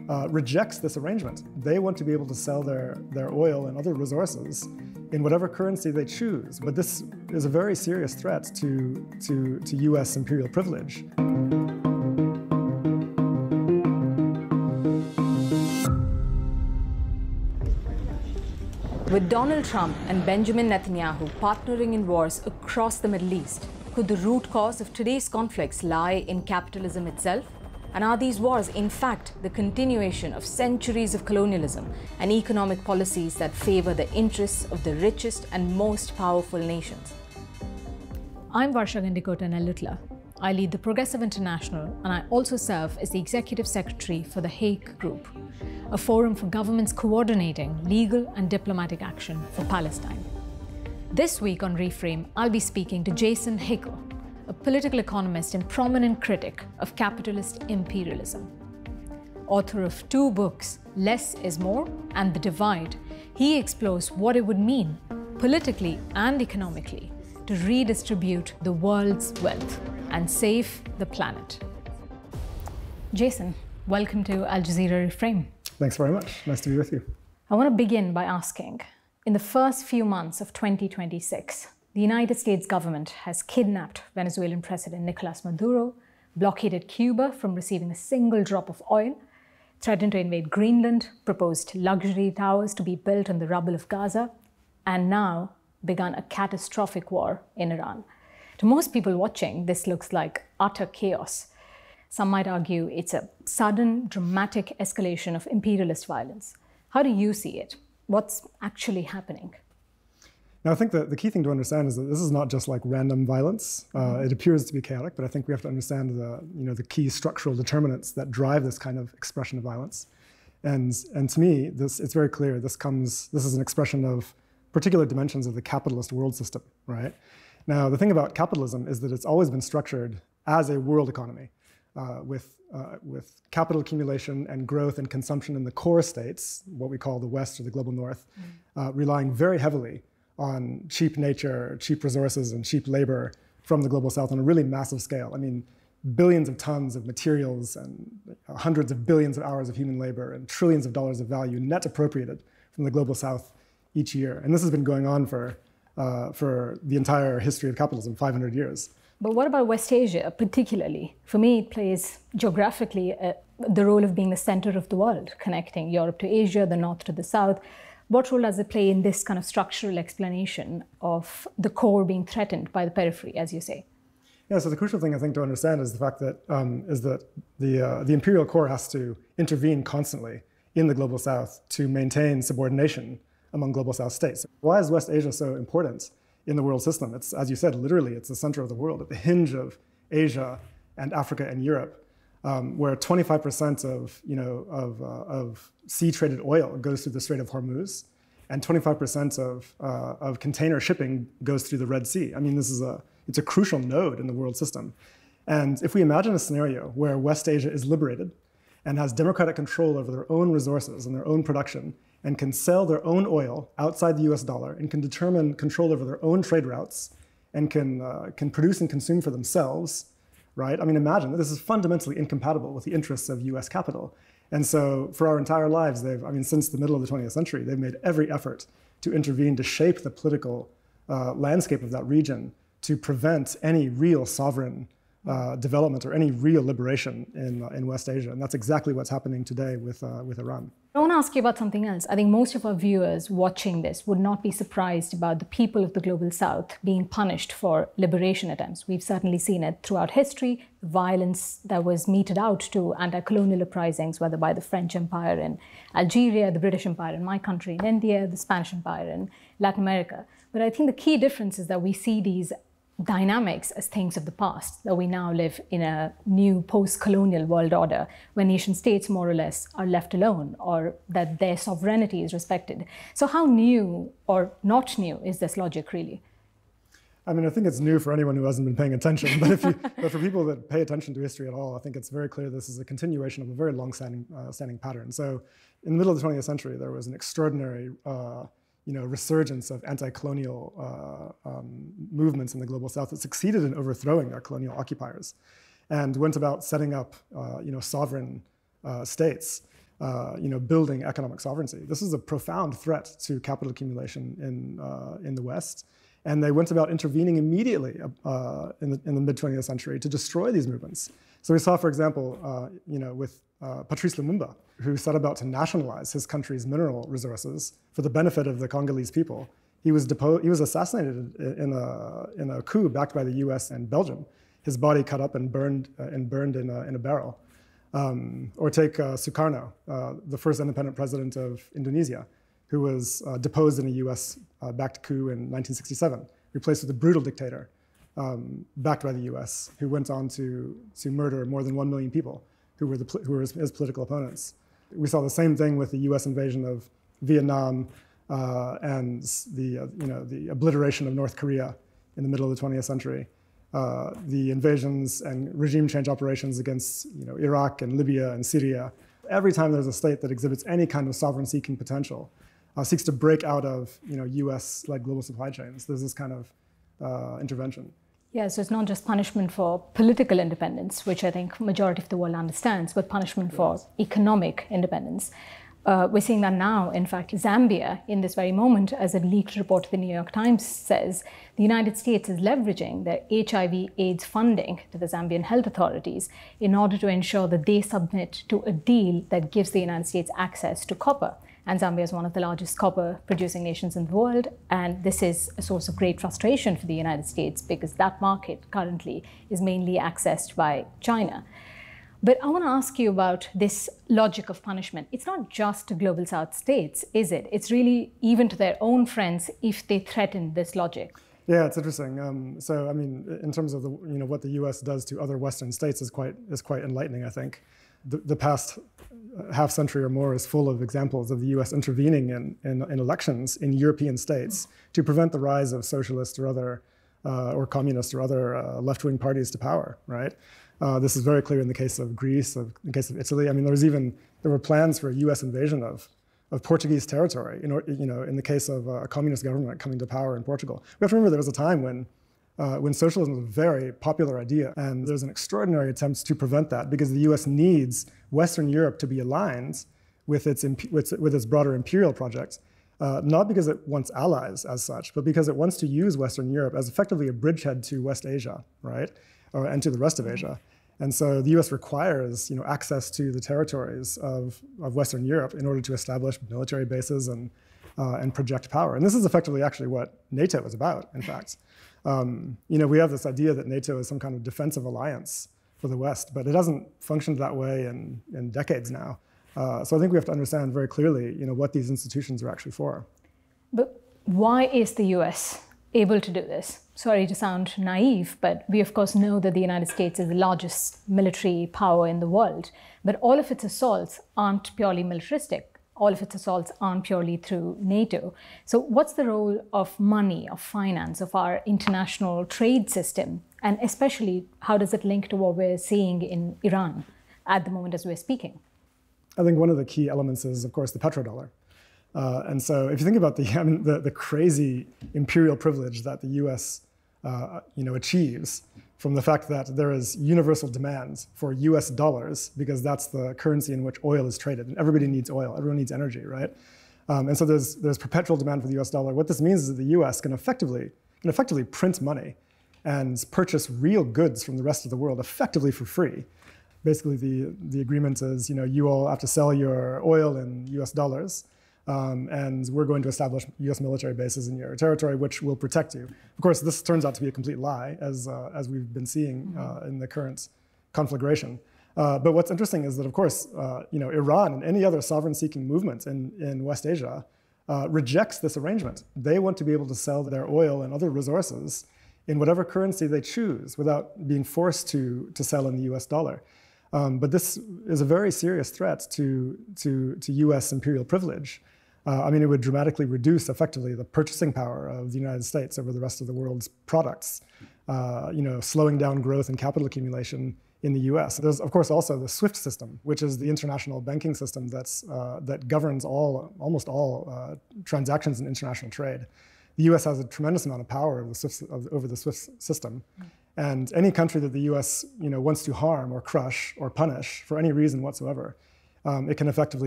rejects this arrangement. They want to be able to sell their oil and other resources in whatever currency they choose. But this is a very serious threat to US imperial privilege. With Donald Trump and Benjamin Netanyahu partnering in wars across the Middle East, could the root cause of today's conflicts lie in capitalism itself? And are these wars, in fact, the continuation of centuries of colonialism and economic policies that favor the interests of the richest and most powerful nations? I'm Varsha Gandikota Nellutla. I lead the Progressive International, and I also serve as the Executive Secretary for the Hague Group, a forum for governments coordinating legal and diplomatic action for Palestine. This week on Reframe, I'll be speaking to Jason Hickel, a political economist and prominent critic of capitalist imperialism. Author of 2 books, Less is More and The Divide, he explores what it would mean, politically and economically, to redistribute the world's wealth and save the planet. Jason, welcome to Al Jazeera Reframe. Thanks very much. Nice to be with you. I want to begin by asking, in the first few months of 2026, the United States government has kidnapped Venezuelan President Nicolas Maduro, blockaded Cuba from receiving a single drop of oil, threatened to invade Greenland, proposed luxury towers to be built on the rubble of Gaza, and now begun a catastrophic war in Iran. To most people watching, this looks like utter chaos. Some might argue it's a sudden, dramatic escalation of imperialist violence. How do you see it? What's actually happening? Now, I think that the key thing to understand is that this is not just like random violence. It appears to be chaotic, but I think we have to understand the key structural determinants that drive this kind of expression of violence. And to me, it's very clear this is an expression of particular dimensions of the capitalist world system, right? Now, the thing about capitalism is that it's always been structured as a world economy with capital accumulation and growth and consumption in the core states, what we call the West or the global North, relying very heavily on cheap nature, cheap resources, and cheap labor from the global South on a really massive scale. I mean, billions of tons of materials and hundreds of billions of hours of human labor and trillions of dollars of value net appropriated from the global South each year. And this has been going on for the entire history of capitalism, 500 years. But what about West Asia, particularly? For me, it plays geographically the role of being the center of the world, connecting Europe to Asia, the North to the South. What role does it play in this kind of structural explanation of the core being threatened by the periphery, as you say? Yeah, so the crucial thing I think to understand is the fact that the imperial core has to intervene constantly in the global South to maintain subordination among global South states. Why is West Asia so important in the world system? It's, as you said, literally, it's the center of the world, at the hinge of Asia and Africa and Europe, where 25% of sea-traded oil goes through the Strait of Hormuz, and 25% of container shipping goes through the Red Sea. I mean, it's a crucial node in the world system. And if we imagine a scenario where West Asia is liberated and has democratic control over their own resources and their own production, and can sell their own oil outside the US dollar, and can determine control over their own trade routes, and can produce and consume for themselves, right? I mean, imagine that this is fundamentally incompatible with the interests of US capital. And so for our entire lives, since the middle of the 20th century, they've made every effort to intervene to shape the political landscape of that region to prevent any real sovereign development or any real liberation in West Asia. And that's exactly what's happening today with Iran. I want to ask you about something else. I think most of our viewers watching this would not be surprised about the people of the global South being punished for liberation attempts. We've certainly seen it throughout history, the violence that was meted out to anti-colonial uprisings, whether by the French Empire in Algeria, the British Empire in my country in India, the Spanish Empire in Latin America. But I think the key difference is that we see these dynamics as things of the past, that we now live in a new post-colonial world order where nation states more or less are left alone, or that their sovereignty is respected. So how new or not new is this logic really? I mean, I think it's new for anyone who hasn't been paying attention, but for people that pay attention to history at all, I think it's very clear this is a continuation of a very long-standing pattern. So in the middle of the 20th century, there was an extraordinary resurgence of anti-colonial movements in the global South that succeeded in overthrowing their colonial occupiers and went about setting up sovereign states building economic sovereignty. This is a profound threat to capital accumulation in the West. And they went about intervening immediately in the mid-20th century to destroy these movements. So we saw, for example, with Patrice Lumumba, who set about to nationalize his country's mineral resources for the benefit of the Congolese people. He was assassinated in a coup backed by the U.S. and Belgium. His body cut up and burned in a barrel. Or take Sukarno, the first independent president of Indonesia, who was deposed in a US-backed coup in 1967, replaced with a brutal dictator backed by the US, who went on to murder more than 1 million people who were his political opponents. We saw the same thing with the US invasion of Vietnam and the obliteration of North Korea in the middle of the 20th century. The invasions and regime change operations against Iraq and Libya and Syria. Every time there's a state that exhibits any kind of sovereign-seeking potential, seeks to break out of U.S.-led global supply chains, there's this kind of intervention. Yeah, so it's not just punishment for political independence, which I think majority of the world understands, but punishment for economic independence. We're seeing that now. In fact, Zambia, in this very moment, as a leaked report to the New York Times says, the United States is leveraging the HIV/AIDS funding to the Zambian health authorities in order to ensure that they submit to a deal that gives the United States access to copper. And Zambia is one of the largest copper-producing nations in the world. And this is a source of great frustration for the United States because that market currently is mainly accessed by China. But I want to ask you about this logic of punishment. It's not just to global South states, is it? It's really even to their own friends if they threaten this logic. Yeah, it's interesting. So, I mean, in terms of what the U.S. does to other Western states is quite enlightening, I think. The past half century or more is full of examples of the U.S. intervening in elections in European states to prevent the rise of socialist or other or communist or other left-wing parties to power, right? This is very clear in the case of Greece, in the case of Italy. I mean, there were plans for a U.S. invasion of Portuguese territory, in the case of a communist government coming to power in Portugal. We have to remember there was a time when socialism was a very popular idea, and there's an extraordinary attempt to prevent that because the U.S. needs Western Europe to be aligned with its broader imperial project, not because it wants allies as such, but because it wants to use Western Europe as effectively a bridgehead to West Asia, right, and to the rest of Asia. And so the U.S. requires, access to the territories of Western Europe in order to establish military bases and project power. And this is effectively actually what NATO is about, in fact. We have this idea that NATO is some kind of defensive alliance for the West, but it hasn't functioned that way in decades now. So I think we have to understand very clearly, what these institutions are actually for. But why is the U.S. able to do this? Sorry to sound naive, but we of course know that the United States is the largest military power in the world. But all of its assaults aren't purely militaristic. All of its assaults aren't purely through NATO. So what's the role of money, of finance, of our international trade system? And especially, how does it link to what we're seeing in Iran at the moment as we're speaking? I think one of the key elements is, of course, the petrodollar. And so if you think about the crazy imperial privilege that the U.S. Achieves from the fact that there is universal demand for U.S. dollars because that's the currency in which oil is traded. And everybody needs oil. Everyone needs energy, right? And so there's perpetual demand for the U.S. dollar. What this means is that the U.S. can effectively print money and purchase real goods from the rest of the world effectively for free. Basically, the agreement is, you all have to sell your oil in U.S. dollars. And we're going to establish U.S. military bases in your territory, which will protect you. Of course, this turns out to be a complete lie, as we've been seeing in the current conflagration. But what's interesting is that, of course, Iran and any other sovereign-seeking movement in West Asia rejects this arrangement. They want to be able to sell their oil and other resources in whatever currency they choose without being forced to sell in the U.S. dollar. But this is a very serious threat to U.S. imperial privilege. It would dramatically reduce, effectively, the purchasing power of the United States over the rest of the world's products, slowing down growth and capital accumulation in the U.S. There's, of course, also the SWIFT system, which is the international banking system that governs almost all transactions in international trade. The U.S. has a tremendous amount of power over the SWIFT system. And any country that the U.S. wants to harm or crush or punish for any reason whatsoever, it can effectively